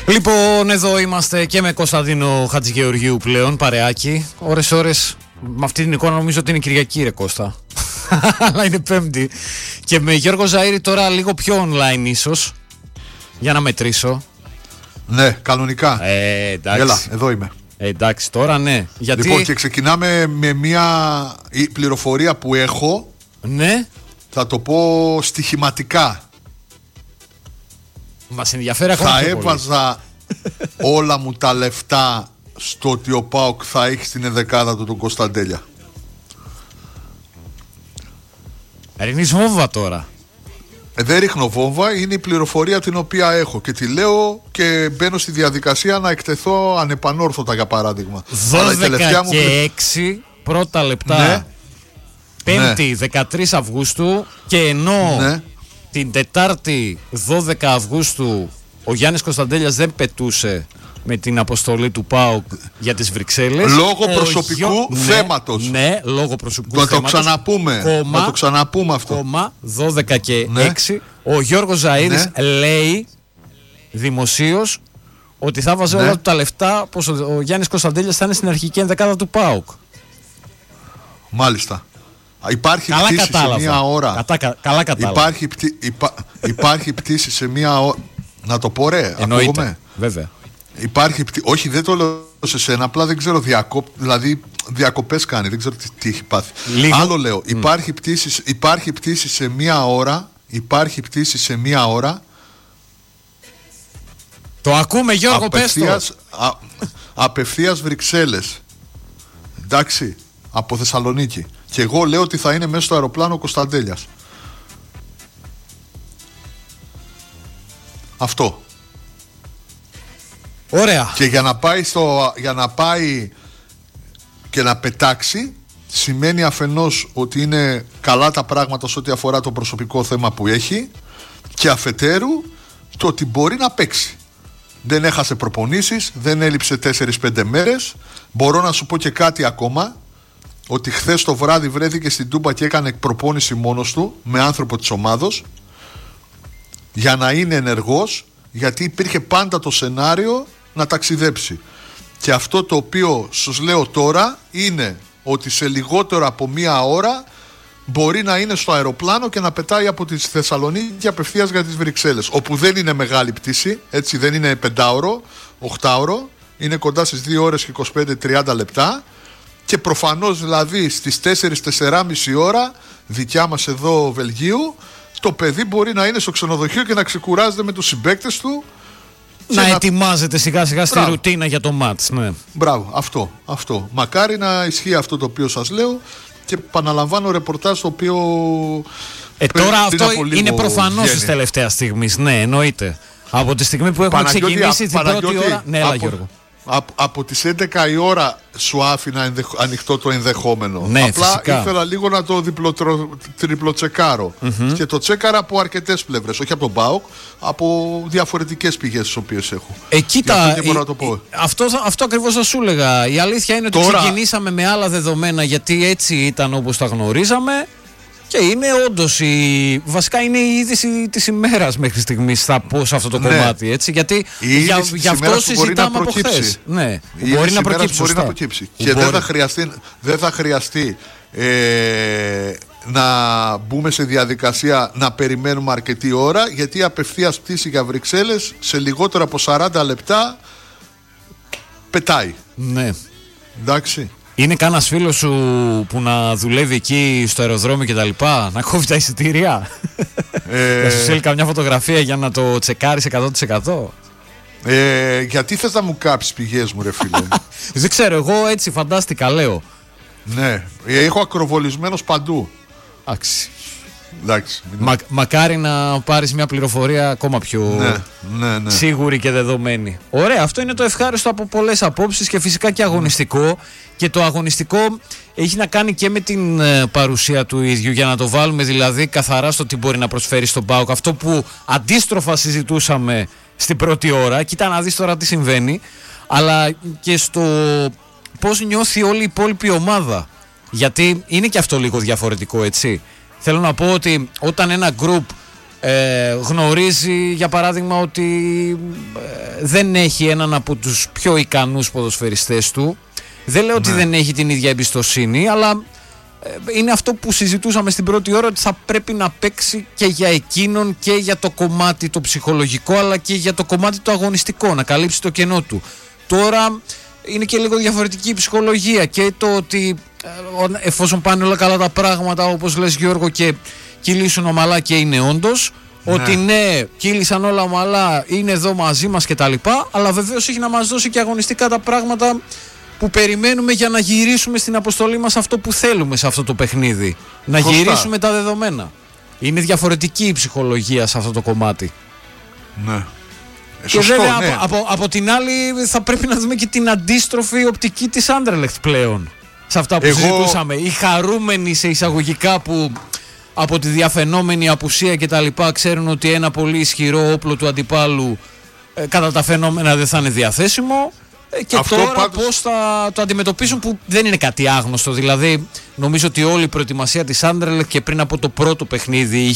Λοιπόν, εδώ είμαστε και με Κωνσταντίνο Χατζηγεωργίου πλέον, παρεάκι. Ώρες, με αυτή την εικόνα νομίζω ότι είναι Κυριακή, ρε Κώστα. Αλλά είναι Πέμπτη. Και με Γιώργο Ζαΐρη τώρα λίγο πιο online ίσως. Για να μετρήσω. Ναι, κανονικά. Εντάξει. Έλα, εδώ είμαι. Εντάξει, τώρα ναι. Γιατί... Λοιπόν, και ξεκινάμε με μια πληροφορία που έχω. Ναι. Θα το πω στοιχηματικά. Μας ενδιαφέρει ακόμα. Θα έβαζα όλα μου τα λεφτά στο ότι ο ΠΑΟΚ θα έχει στην ενδεκάδα του τον Κωνσταντέλια. Ρίχνεις βόμβα τώρα. Δεν ρίχνω βόμβα, είναι η πληροφορία την οποία έχω και τη λέω και μπαίνω στη διαδικασία να εκτεθώ ανεπανόρθωτα, για παράδειγμα. 12 και 6 πρώτα λεπτά. Ναι. Πέμπτη 13 Αυγούστου και ενώ την Τετάρτη 12 Αυγούστου ο Γιάννης Κωνσταντέλιας δεν πετούσε με την αποστολή του ΠΑΟΚ για τις Βρυξέλλες. Λόγω προσωπικού θέματος. Ναι, λόγω προσωπικού θέματος. Να το ξαναπούμε αυτό. 12 και 6. Ο Γιώργος Ζαΐρης λέει δημοσίως ότι θα βάζει όλα του τα λεφτά πως ο Γιάννης Κωνσταντέλιας θα είναι στην αρχική ενδεκάδα του ΠΑΟΚ. Μάλιστα. Υπάρχει καλά πτήση κατάλαβα. Σε μία ώρα. Καλά κατάλαβα. Υπάρχει πτήση σε μία ώρα. Να το πω ρε, εννοείται, βέβαια. Όχι, δεν το λέω σε σένα, απλά δεν ξέρω δηλαδή διακοπές κάνει, δεν ξέρω τι έχει πάθει. Άλλο λέω, υπάρχει πτήση σε μία ώρα. Υπάρχει πτήση σε μία ώρα. Το ακούμε, Γιώργο, πες το. Απευθείας Βρυξέλλες. Εντάξει, από Θεσσαλονίκη. Και εγώ λέω ότι θα είναι μέσα στο αεροπλάνο ο Κωνσταντέλιας. Αυτό. Ωραία. Και για να πάει και να πετάξει, σημαίνει αφενός ότι είναι καλά τα πράγματα σε ό,τι αφορά το προσωπικό θέμα που έχει, και αφετέρου το ότι μπορεί να παίξει. Δεν έχασε προπονήσεις, δεν έλειψε 4-5 μέρες. Μπορώ να σου πω και κάτι ακόμα, ότι χθες το βράδυ βρέθηκε στην Τούμπα και έκανε προπόνηση μόνος του με άνθρωπο της ομάδος για να είναι ενεργός, γιατί υπήρχε πάντα το σενάριο να ταξιδέψει. Και αυτό το οποίο σας λέω τώρα είναι ότι σε λιγότερο από μία ώρα μπορεί να είναι στο αεροπλάνο και να πετάει από τη Θεσσαλονίκη απευθείας για τις Βρυξέλλες, όπου δεν είναι μεγάλη πτήση, έτσι, δεν είναι 5ωρο, 8ωρο, είναι κοντά στις 2 ώρες και 25-30 λεπτά. Και προφανώς δηλαδή στις 4-4,5 ώρα δικιά μας εδώ Βελγίου, το παιδί μπορεί να είναι στο ξενοδοχείο και να ξεκουράζεται με τους συμπαίκτες του. Να ετοιμάζεται σιγά σιγά στη ρουτίνα για το μάτς. Ναι. Μπράβο, αυτό. Μακάρι να ισχύει αυτό το οποίο σας λέω, και επαναλαμβάνω ρεπορτάζ το οποίο τώρα αυτό είναι προφανώς της τελευταίας στιγμής. Ναι, εννοείται. Από τη στιγμή που έχουμε ξεκινήσει την πρώτη ώρα. Ναι, έλα Γιώργο. Από τις 11 η ώρα σου άφηνα ανοιχτό το ενδεχόμενο. Ναι, απλά φυσικά. Ήθελα λίγο να το τριπλοτσεκάρω. Και το τσέκαρα από αρκετές πλευρές. Όχι από τον ΠΑΟΚ, από διαφορετικές πηγές τις οποίες έχω. Κοίτα, αυτό ακριβώς θα σου έλεγα. Η αλήθεια είναι ότι ξεκινήσαμε με άλλα δεδομένα, γιατί έτσι ήταν όπως τα γνωρίζαμε. Και είναι όντως βασικά είναι η είδηση της ημέρας μέχρι στιγμής, θα πω σε αυτό το κομμάτι, έτσι, γιατί γι' αυτό συζητάμε από χθες. Ναι, μπορεί να προκύψει. Και δεν θα χρειαστεί να μπούμε σε διαδικασία να περιμένουμε αρκετή ώρα, γιατί απευθείας πτήση για Βρυξέλλες σε λιγότερο από 40 λεπτά πετάει. Ναι. Εντάξει. Είναι κανένας φίλος σου που να δουλεύει εκεί στο αεροδρόμιο και τα λοιπά, να κόβει τα εισιτήρια? Να σου στείλει καμιά φωτογραφία για να το τσεκάρεις 100%? Γιατί θες να μου κάψεις πηγές μου, ρε φίλε? Δεν ξέρω, εγώ έτσι φαντάστηκα, λέω. Ναι, έχω ακροβολισμένος παντού. Εντάξει. Μακάρι να πάρεις μια πληροφορία ακόμα πιο σίγουρη και δεδομένη. Ωραία, αυτό είναι το ευχάριστο από πολλές απόψεις και φυσικά και αγωνιστικό. Και το αγωνιστικό έχει να κάνει και με την παρουσία του ίδιου, για να το βάλουμε δηλαδή καθαρά στο τι μπορεί να προσφέρει στον ΠΑΟΚ. Αυτό που αντίστροφα συζητούσαμε στην πρώτη ώρα, κοίτα να δεις τώρα τι συμβαίνει, αλλά και στο πώς νιώθει όλη η υπόλοιπη ομάδα. Γιατί είναι και αυτό λίγο διαφορετικό, έτσι. Θέλω να πω ότι όταν ένα group Γνωρίζει για παράδειγμα ότι δεν έχει έναν από τους πιο ικανούς ποδοσφαιριστές του. Δεν λέω ότι δεν έχει την ίδια εμπιστοσύνη, αλλά είναι αυτό που συζητούσαμε στην πρώτη ώρα, ότι θα πρέπει να παίξει και για εκείνον και για το κομμάτι το ψυχολογικό, αλλά και για το κομμάτι το αγωνιστικό, να καλύψει το κενό του. Τώρα είναι και λίγο διαφορετική η ψυχολογία και το ότι εφόσον πάνε όλα καλά τα πράγματα, όπως λες Γιώργο, και κύλησαν ομαλά, και είναι όντως, ότι ναι, κύλησαν όλα ομαλά, είναι εδώ μαζί μας κτλ. Αλλά βεβαίως έχει να μας δώσει και αγωνιστικά τα πράγματα που περιμένουμε για να γυρίσουμε στην αποστολή μας αυτό που θέλουμε σε αυτό το παιχνίδι. Να γυρίσουμε τα δεδομένα. Είναι διαφορετική η ψυχολογία σε αυτό το κομμάτι. Ναι. Και βέβαια από την άλλη θα πρέπει να δούμε και την αντίστροφη οπτική της Anderlecht πλέον. Σε αυτά που συζητούσαμε. Οι χαρούμενοι σε εισαγωγικά που από τη διαφαινόμενη απουσία και τα λοιπά ξέρουν ότι ένα πολύ ισχυρό όπλο του αντιπάλου κατά τα φαινόμενα δεν θα είναι διαθέσιμο. Και αυτό τώρα πώς θα το αντιμετωπίσουν, που δεν είναι κάτι άγνωστο. Δηλαδή νομίζω ότι όλη η προετοιμασία της Anderlecht και πριν από το πρώτο παιχνίδι